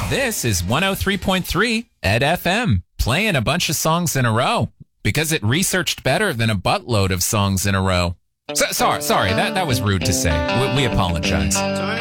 This is 103.3 Ed FM, playing a bunch of songs in a row because it researched better than a buttload of songs in a row. Sorry, that was rude to say. We apologize.